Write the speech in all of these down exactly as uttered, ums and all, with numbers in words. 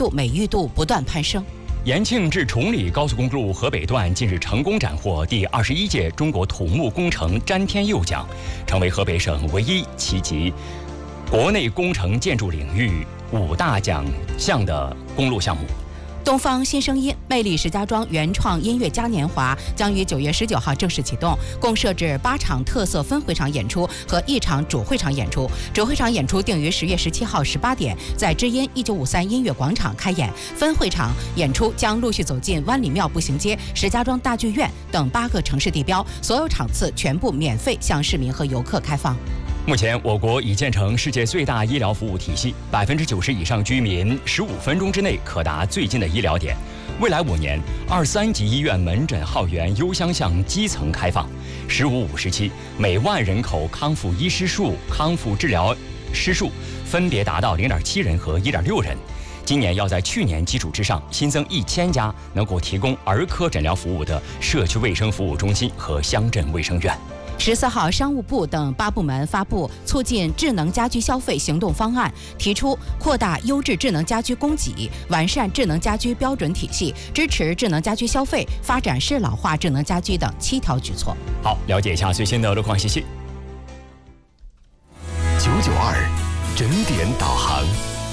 度、美誉度不断攀升。 延庆至崇礼高速公路河北段近日成功斩获第二十一届中国土木工程詹天佑奖，成为河北省唯一企及国内工程建筑领域五大奖项的公路项目。 东方新声音魅力石家庄原创音乐嘉年华将于九月十九号正式启动，共设置八场特色分会场演出和一场主会场演出。主会场演出定于十月十七号十八点在知音一九五三音乐广场开演，分会场演出将陆续走进万里庙步行街、石家庄大剧院等八个城市地标，所有场次全部免费向市民和游客开放。 目前，我国已建成世界最大医疗服务体系，百分之九十以上居民十五分钟之内可达最近的医疗点。未来五年，二三级医院门诊号源优相向基层开放。十五五时期，每万人口康复医师数、康复治疗师数分别达到零点七人和一点六人。今年要在去年基础之上新增一千家能够提供儿科诊疗服务的社区卫生服务中心和乡镇卫生院。 十四号，商务部等八部门发布促进智能家居消费行动方案，提出扩大优质智能家居供给，完善智能家居标准体系，支持智能家居消费，发展适老化智能家居等七条举措。 好，了解一下最新的路况信息。 九九二整点导航。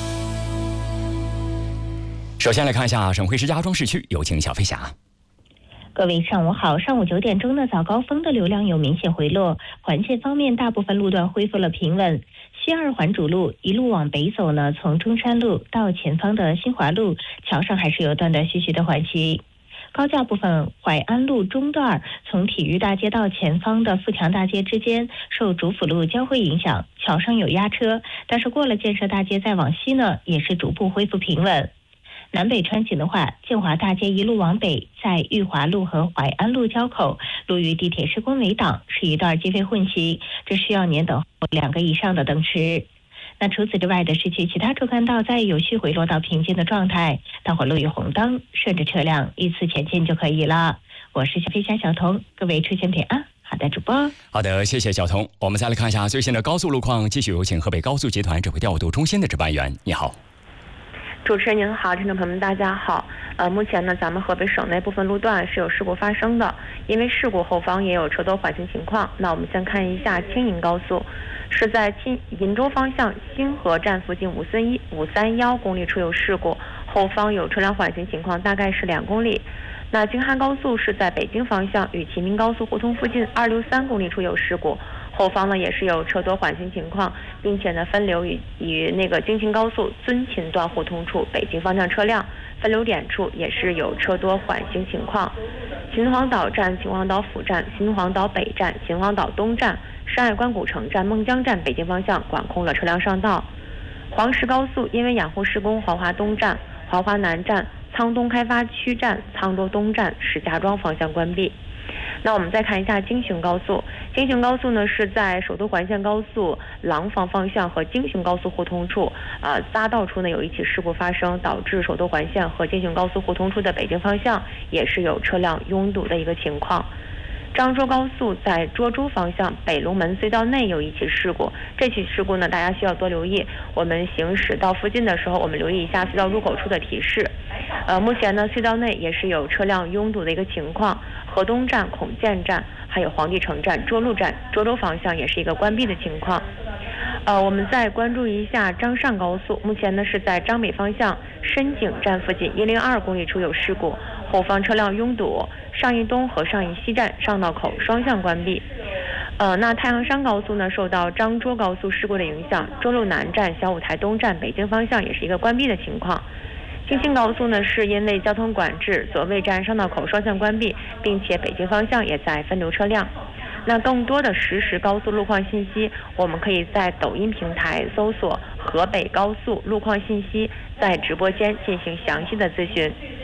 首先来看一下省会石家庄市区，有请小飞侠。 各位上午好，上午九点钟的早高峰的流量有明显回落，环线方面大部分路段恢复了平稳。西二环主路一路往北走呢，从中山路到前方的新华路桥上还是有段段续续的缓行。高架部分，淮安路中段从体育大街到前方的富强大街之间受主辅路交汇影响，桥上有压车，但是过了建设大街再往西呢，也是逐步恢复平稳。南北穿行的话，建华大街一路往北，在裕华路和淮安路交口，路与地铁施工围挡，是一段接非混行，这需要年等两个以上的等时。那除此之外的市区其他主干道在有序回落到平静的状态，大伙路与红灯，顺着车辆依次前进就可以了。我是小飞侠小童，各位出行平安。好的，主播。 好的，谢谢小童。我们再来看一下最新的高速路况，继续有请河北高速集团指挥调度中心的值班员。你好。 主持人您好，听众朋友们大家好。呃，目前呢，咱们河北省内部分路段是有事故发生的，因为事故后方也有车多缓行情况。那我们先看一下青银高速，是在青鄞州方向新河站附近五三一五三幺公里处有事故，后方有车辆缓行情况，大概是两公里。那京汉高速是在北京方向与齐明高速互通附近二六三公里处有事故，后方呢也是有车多缓行情况，并且呢分流与与那个京秦高速尊秦段互通处北京方向车辆分流点处也是有车多缓行情况。秦皇岛站、秦皇岛府站、秦皇岛北站、秦皇岛东站、山海关古城站、孟江站北京方向管控了车辆上道。黄石高速因为养护施工，黄华东站、黄华南站、沧东开发区站、沧州东站、石家庄方向关闭。那我们再看一下京雄高速，京雄高速呢是在首都环线高速廊坊方向和京雄高速互通处，呃，匝道处呢有一起事故发生，导致首都环线和京雄高速互通处的北京方向也是有车辆拥堵的一个情况。漳州高速在涿州方向北龙门隧道内有一起事故，这起事故呢大家需要多留意，我们行驶到附近的时候，我们留意一下隧道入口处的提示。呃，目前呢隧道内也是有车辆拥堵的一个情况，河东站、孔建站还有皇帝城站、涿鹿站涿州方向也是一个关闭的情况。呃，我们再关注一下张上高速，目前呢是在张北方向深井站附近一零二公里处有事故，后方车辆拥堵，上义东和上义西站上道口双向关闭。呃，那太行山高速呢受到漳涿高速事故的影响，涿鹿南站、小五台东站北京方向也是一个关闭的情况。京新高速呢是因为交通管制，左卫站上道口双向关闭，并且北京方向也在分流车辆。那更多的实时高速路况信息，我们可以在抖音平台搜索河北高速路况信息，在直播间进行详细的咨询。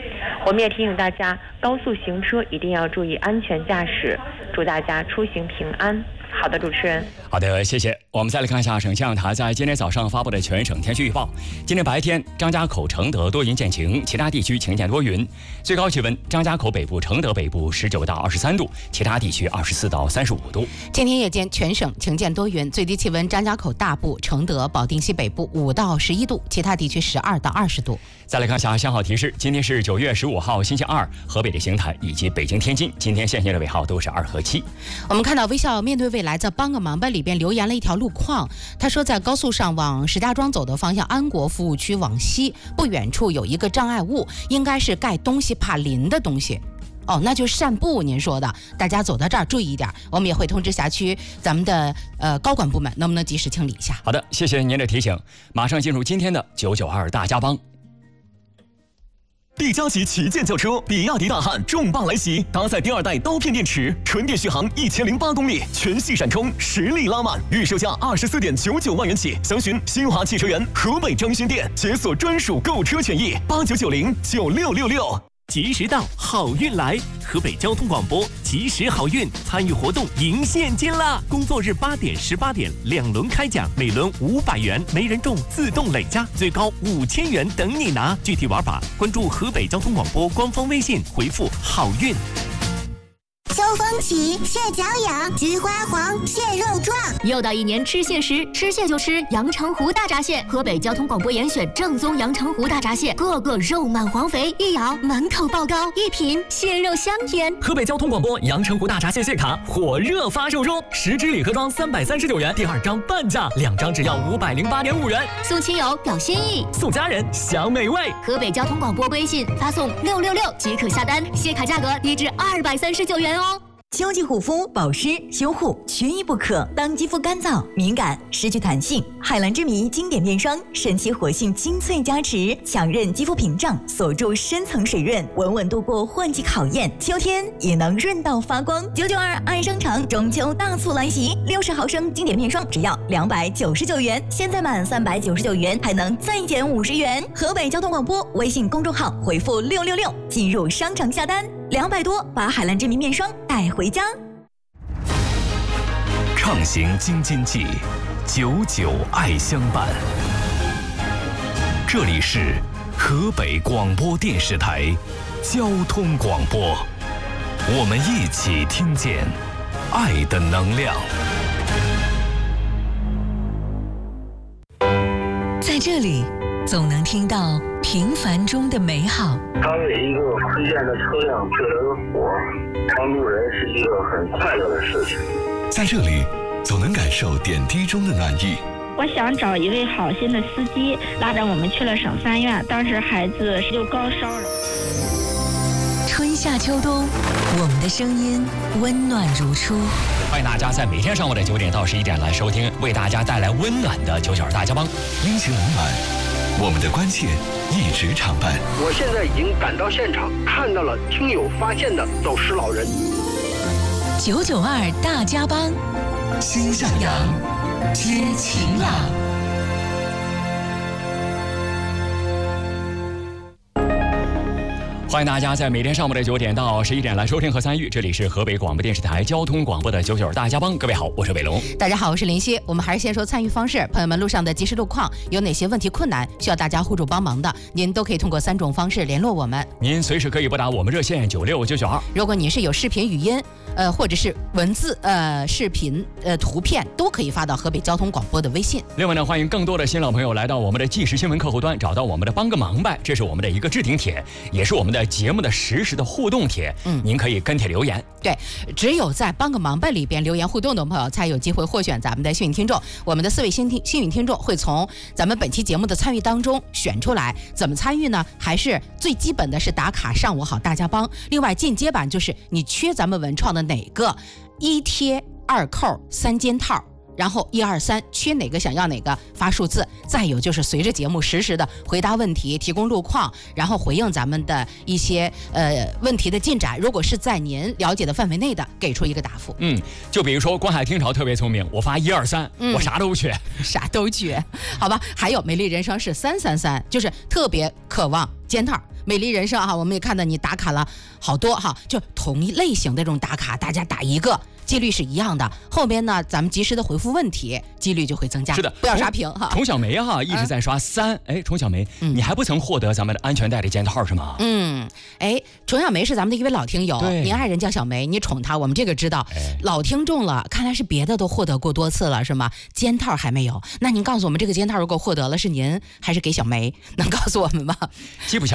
我们也提醒大家，高速行车一定要注意安全驾驶，祝大家出行平安。好的，主持人。 好的，谢谢。我们再来看一下省气象台在今天早上发布的全省天气预报。今天白天，张家口、承德多云见晴，其他地区晴见多云。最高气温，张家口北部、承德北部十九到二十三度，其他地区二十四到三十五度。 今天夜间全省晴见多云，最低气温张家口大部、承德、保定西北部五到十一度，其他地区十二到二十度。 再来看一下信号提示，今天是九月十五号星期二，河北的邢台以及北京、天津今天限行的尾号都是二和七。 我们看到微笑面对未来在帮个忙吧里边留言了一条路况，他说在高速上往石家庄走的方向，安国服务区往西不远处有一个障碍物，应该是盖东西怕淋的东西。哦，那就是散步，您说的，大家走到这儿注意一点，我们也会通知辖区咱们的呃高管部门，能不能及时清理一下？ 好的，谢谢您的提醒。马上进入今天的九九二大家帮。 利嘉旗旗舰轿车比亚迪大汉重磅来袭，搭载第二代刀片电池，纯电续航一千零八公里，全系闪充，实力拉满，预售价二十四点九九万元起，详询新华汽车园河北张勋店，解锁专属购车权益，八九九零九六六六。 及时到，好运来！河北交通广播及时好运参与活动赢现金啦！工作日八点、十八点两轮开奖，每轮五百元，没人中自动累加，最高五千元等你拿。具体玩法关注河北交通广播官方微信，回复“好运”。 秋风起，蟹脚痒，菊花黄，蟹肉壮。 又到一年吃蟹时，吃蟹就吃阳澄湖大闸蟹。河北交通广播严选正宗阳澄湖大闸蟹，个个肉满黄肥，一咬满口爆膏，一品蟹肉香甜。 河北交通广播阳澄湖大闸蟹蟹卡火热发售中，十支礼盒装三百三十九元，第二张半价，两张只要五百零八点五元。 送亲友表心意， 送家人享美味。 河北交通广播微信发送六六六即可下单，蟹卡价格一至二百三十九元哦。 秋季护肤、保湿、修护缺一不可。当肌肤干燥、敏感、失去弹性，海蓝之谜经典面霜神奇活性精粹加持，强韧肌肤屏障，锁住深层水润，稳稳度过换季考验。秋天也能润到发光。九九二爱商场中秋大促来袭，六十毫升经典面霜只要两百九十九元，现在满三百九十九元还能再减五十元。河北交通广播微信公众号回复六六六进入商场下单。两百多，把海蓝之谜面霜带回家。 畅行京津冀，久久爱相伴。这里是河北广播电视台交通广播，我们一起听见爱的能量。 在这里，总能听到平凡中的美好。 当一个推荐的车辆救了火，帮助人是一个很快乐的事情。 在这里，总能感受点滴中的暖意。 我想找一位好心的司机，拉着我们去了省三院，当时孩子就高烧了。 春夏秋冬，我们的声音温暖如初。 欢迎大家在每天上午的九点到十一点来收听，为大家带来温暖的九九二大家帮， 阴晴冷暖，我们的关切一直常伴。 我现在已经赶到现场，看到了听友发现的走失老人。 九九二大家帮， 心向阳， 知晴朗。 欢迎大家在每天上午的九点到十一点来收听和参与，这里是河北广播电视台交通广播的九九二大家帮。各位好，我是伟龙。 大家好，我是林夕。我们还是先说参与方式，朋友们路上的即时路况，有哪些问题困难需要大家互助帮忙的，您都可以通过三种方式联络我们。 您随时可以拨打我们热线九六九九二。 如果您是有视频、语音，呃，或者是文字、呃，视频、呃，图片，都可以发到河北交通广播的微信。 另外呢，欢迎更多的新老朋友来到我们的即时新闻客户端，找到我们的帮个忙呗，这是我们的一个置顶帖，也是我们的节目的实时的互动帖。嗯，您可以跟帖留言。 对，只有在帮个忙呗里边留言互动的朋友，才有机会获选咱们的幸运听众。我们的四位幸听幸运听众会从咱们本期节目的参与当中选出来。怎么参与呢？还是最基本的是打卡上午好大家帮。另外进阶版就是你缺咱们文创的哪个，一贴二扣三件套。然后一二三缺哪个想要哪个发数字，再有就是随着节目实时的回答问题，提供路况，然后回应咱们的一些呃问题的进展，如果是在您了解的范围内的，给出一个答复。 嗯，就比如说观海听潮特别聪明，我发一二三，我啥都缺， 啥都缺，好吧。还有美丽人生是三三三，就是特别渴望件套， 美丽人生哈，我们也看到你打卡了好多哈，就同一类型的这种打卡，大家打一个几率是一样的。后边呢，咱们及时的回复问题，几率就会增加。 是的， 不要刷屏哈。 虫小梅哈一直在刷三，哎，虫小梅，你还不曾获得咱们的安全带的肩套是吗？ 嗯，哎，虫小梅是咱们的一位老听友，您爱人叫小梅，你宠她，我们这个知道。老听众了，看来是别的都获得过多次了是吗？肩套还没有，那您告诉我们这个肩套如果获得了是您还是给小梅？能告诉我们吗？ 既不小